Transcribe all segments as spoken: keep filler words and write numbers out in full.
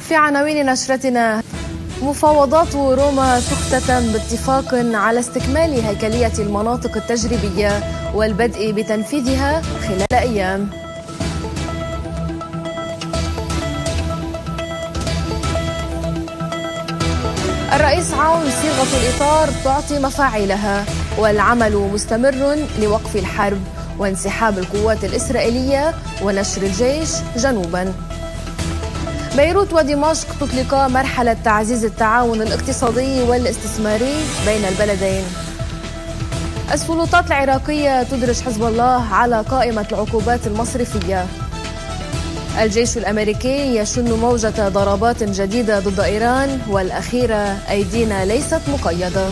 في عناوين نشرتنا: مفاوضات روما تختتم باتفاق على استكمال هيكلية المناطق التجريبية والبدء بتنفيذها خلال أيام. الرئيس عون: صيغة الإطار تعطي مفاعلها والعمل مستمر لوقف الحرب وانسحاب القوات الإسرائيلية ونشر الجيش جنوبا. بيروت ودمشق تطلقا مرحلة تعزيز التعاون الاقتصادي والاستثماري بين البلدين. السلطات العراقية تدرج حزب الله على قائمة العقوبات المصرفية. الجيش الأمريكي يشن موجة ضربات جديدة ضد إيران، والأخيرة: أيدينا ليست مقيدة.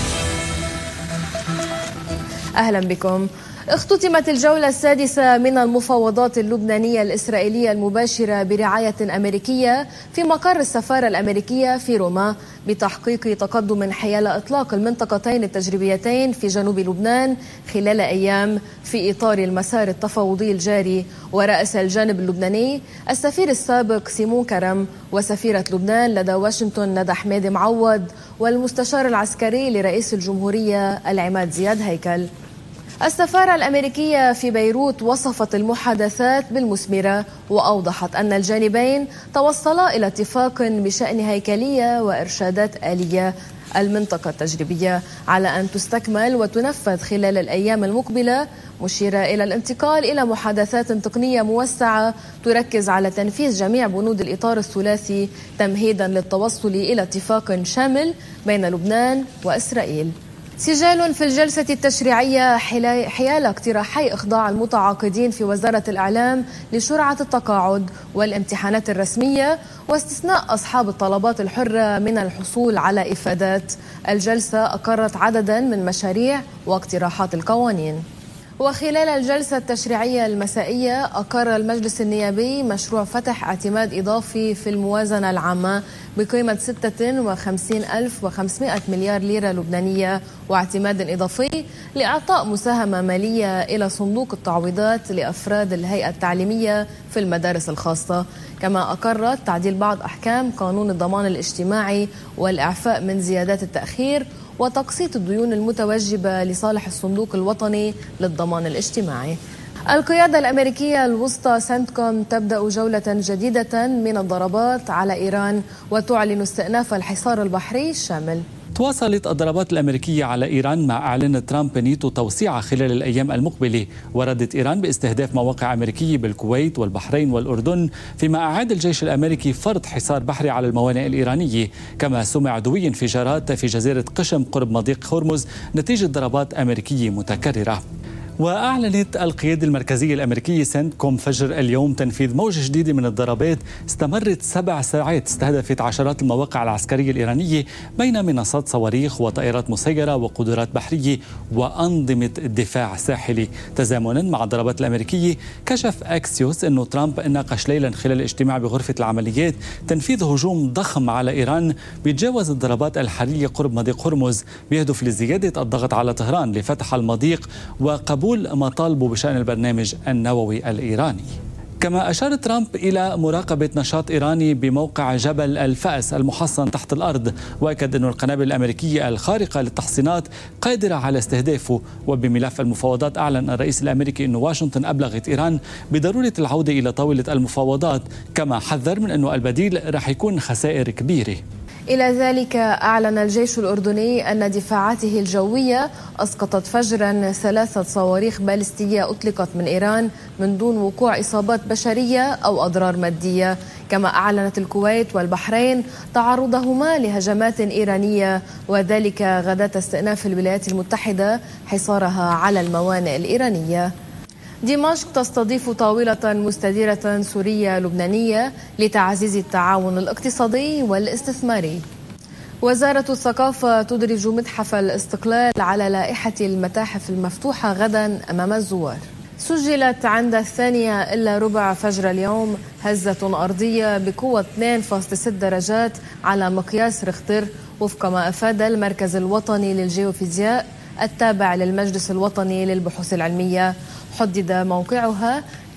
أهلا بكم. اختتمت الجولة السادسة من المفاوضات اللبنانية الإسرائيلية المباشرة برعاية أمريكية في مقر السفارة الأمريكية في روما بتحقيق تقدم حيال إطلاق المنطقتين التجريبيتين في جنوب لبنان خلال أيام في إطار المسار التفاوضي الجاري. ورأس الجانب اللبناني السفير السابق سيمون كرم وسفيرة لبنان لدى واشنطن ندى حميد معوض والمستشار العسكري لرئيس الجمهورية العماد زياد هيكل. السفارة الأمريكية في بيروت وصفت المحادثات بالمثمرة وأوضحت أن الجانبين توصلا إلى اتفاق بشأن هيكلية وإرشادات آلية المنطقة التجريبية على أن تستكمل وتنفذ خلال الأيام المقبلة، مشيرة إلى الانتقال إلى محادثات تقنية موسعة تركز على تنفيذ جميع بنود الإطار الثلاثي تمهيدا للتوصل إلى اتفاق شامل بين لبنان وإسرائيل. سجال في الجلسة التشريعية حيال اقتراحي إخضاع المتعاقدين في وزارة الإعلام لشرعة التقاعد والامتحانات الرسمية واستثناء أصحاب الطلبات الحرة من الحصول على إفادات. الجلسة أقرت عددا من مشاريع واقتراحات القوانين. وخلال الجلسة التشريعية المسائية أقر المجلس النيابي مشروع فتح اعتماد إضافي في الموازنة العامة بقيمة ستة وخمسين ألف وخمسمائة مليار ليرة لبنانية، واعتماد إضافي لإعطاء مساهمة مالية إلى صندوق التعويضات لأفراد الهيئة التعليمية في المدارس الخاصة. كما أقرت تعديل بعض أحكام قانون الضمان الاجتماعي والإعفاء من زيادات التأخير وتقسيط الديون المتوجبة لصالح الصندوق الوطني للضمان الاجتماعي. القيادة الأمريكية الوسطى سنتكوم تبدأ جولة جديدة من الضربات على إيران وتعلن استئناف الحصار البحري الشامل. تواصلت الضربات الأمريكية على إيران مع إعلان ترامب نيته توسيعها خلال الأيام المقبلة، وردت إيران باستهداف مواقع أمريكية بالكويت والبحرين والأردن، فيما أعاد الجيش الأمريكي فرض حصار بحري على الموانئ الإيرانية. كما سمع دوي انفجارات في جزيرة قشم قرب مضيق هرمز نتيجة ضربات أمريكية متكررة. وأعلنت القيادة المركزية الأمريكية سنتكوم فجر اليوم تنفيذ موجة جديدة من الضربات استمرت سبع ساعات استهدفت عشرات المواقع العسكرية الإيرانية بين منصات صواريخ وطائرات مسيرة وقدرات بحرية وأنظمة دفاع ساحلي. تزامنا مع الضربات الأمريكية، كشف أكسيوس أنه ترامب ناقش ليلا خلال اجتماع بغرفة العمليات تنفيذ هجوم ضخم على إيران بيتجاوز الضربات الحرية قرب مضيق هرمز بيهدف لزيادة الضغط على طهران لفتح المضيق وقبول مطالبه بشأن البرنامج النووي الإيراني. كما أشار ترامب إلى مراقبة نشاط إيراني بموقع جبل الفأس المحصن تحت الأرض، وأكد أن القنابل الأمريكية الخارقة للتحصينات قادرة على استهدافه. وبملف المفاوضات، أعلن الرئيس الأمريكي أن واشنطن أبلغت إيران بضرورة العودة إلى طاولة المفاوضات، كما حذر من أن البديل رح يكون خسائر كبيرة. إلى ذلك أعلن الجيش الأردني أن دفاعاته الجوية أسقطت فجرا ثلاثة صواريخ باليستية أطلقت من إيران من دون وقوع إصابات بشرية أو أضرار مادية. كما أعلنت الكويت والبحرين تعرضهما لهجمات إيرانية، وذلك غداة استئناف الولايات المتحدة حصارها على الموانئ الإيرانية. دمشق تستضيف طاولة مستديرة سورية لبنانية لتعزيز التعاون الاقتصادي والاستثماري. وزارة الثقافة تدرج متحف الاستقلال على لائحة المتاحف المفتوحة غدا أمام الزوار. سجلت عند الثانية إلا ربع فجر اليوم هزة أرضية بقوة اثنين فاصلة ستة درجات على مقياس ريختر، وفق ما أفاد المركز الوطني للجيوفيزياء التابع للمجلس الوطني للبحوث العلمية. حدد موقعها